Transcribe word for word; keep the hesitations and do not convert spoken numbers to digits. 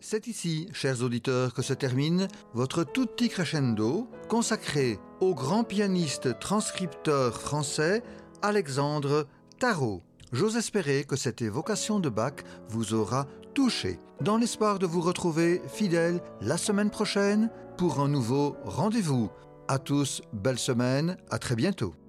C'est ici, chers auditeurs, que se termine votre tutti crescendo consacré au grand pianiste transcripteur français Alexandre Tarot. J'ose espérer que cette évocation de Bach vous aura touché, dans l'espoir de vous retrouver fidèles la semaine prochaine pour un nouveau rendez-vous. À tous, belle semaine, à très bientôt.